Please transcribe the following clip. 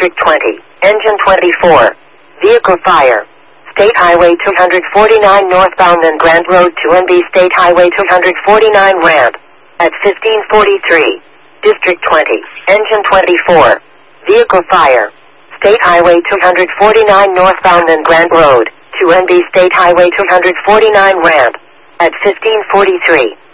District 20, Engine 24. Vehicle fire. State Highway 249 northbound and Grant Road 2NB State Highway 249 ramp. At 1543. District 20, Engine 24. Vehicle fire. State Highway 249 northbound and Grant Road 2NB State Highway 249 ramp. At 1543.